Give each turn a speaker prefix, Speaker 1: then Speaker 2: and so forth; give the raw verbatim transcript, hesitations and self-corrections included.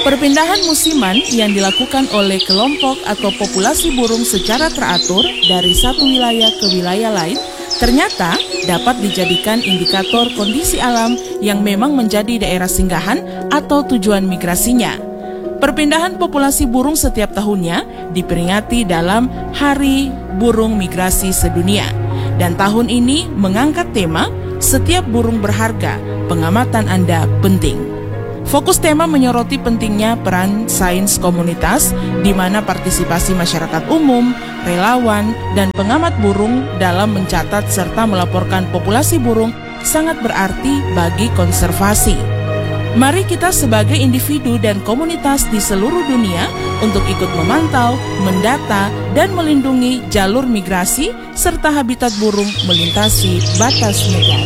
Speaker 1: Perpindahan musiman yang dilakukan oleh kelompok atau populasi burung secara teratur dari satu wilayah ke wilayah lain ternyata dapat dijadikan indikator kondisi alam yang memang menjadi daerah singgahan atau tujuan migrasinya. Perpindahan populasi burung setiap tahunnya diperingati dalam Hari Burung Migrasi Sedunia. Dan tahun ini mengangkat tema Setiap Burung Berharga, Pengamatan Anda Penting. Fokus tema menyoroti pentingnya peran sains komunitas, di mana partisipasi masyarakat umum, relawan, dan pengamat burung dalam mencatat serta melaporkan populasi burung sangat berarti bagi konservasi. Mari kita sebagai individu dan komunitas di seluruh dunia untuk ikut memantau, mendata, dan melindungi jalur migrasi serta habitat burung melintasi batas negara.